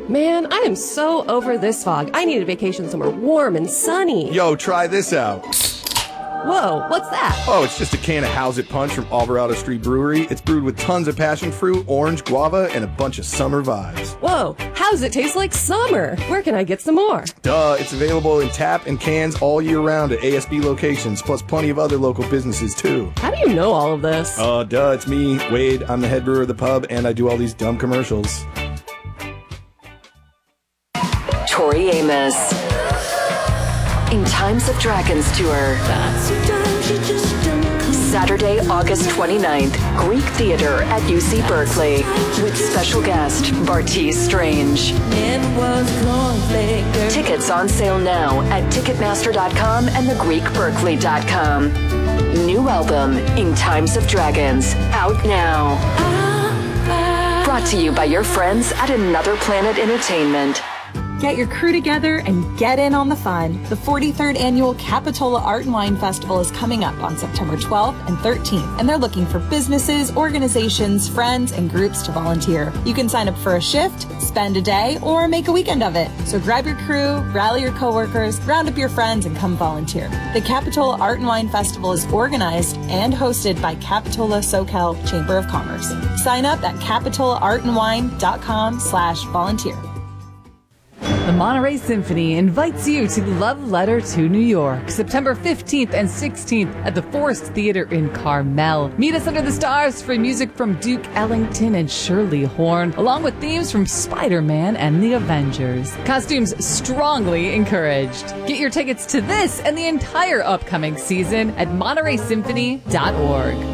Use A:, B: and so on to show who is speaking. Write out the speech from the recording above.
A: Man, I am so over this fog. I need a vacation somewhere warm and sunny.
B: Yo, try this out.
A: Whoa, what's that?
B: Oh, it's just a can of How's It Punch from Alvarado Street Brewery. It's brewed with tons of passion fruit, orange, guava, and a bunch of summer vibes.
A: Whoa, how's it taste like summer? Where can I get some more?
B: Duh, it's available in tap and cans all year round at ASB locations, plus plenty of other local businesses, too.
A: How do you know all of this?
B: Duh, it's me, Wade. I'm the head brewer of the pub, and I do all these dumb commercials.
C: Tori Amos. In Times of Dragons Tour. Saturday, August 29th, Greek Theater at UC Berkeley. With special guest, Bartees Strange. Tickets on sale now at Ticketmaster.com and thegreekberkeley.com. New album, In Times of Dragons, out now. Brought to you by your friends at Another Planet Entertainment.
D: Get your crew together and get in on the fun. The 43rd Annual Capitola Art and Wine Festival is coming up on September 12th and 13th, and they're looking for businesses, organizations, friends, and groups to volunteer. You can sign up for a shift, spend a day, or make a weekend of it. So grab your crew, rally your coworkers, round up your friends, and come volunteer. The Capitola Art and Wine Festival is organized and hosted by Capitola SoCal Chamber of Commerce. Sign up at capitolaartandwine.com/volunteer.
E: The Monterey Symphony invites you to Love Letter to New York, September 15th and 16th at the Forest Theater in Carmel. Meet us under the stars for music from Duke Ellington and Shirley Horn, along with themes from Spider-Man and the Avengers. Costumes strongly encouraged. Get your tickets to this and the entire upcoming season at MontereySymphony.org.